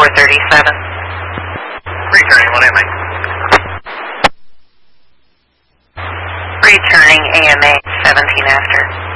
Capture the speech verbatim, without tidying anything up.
thirty-seven. Returning, what am I? Returning A M A seventeen after.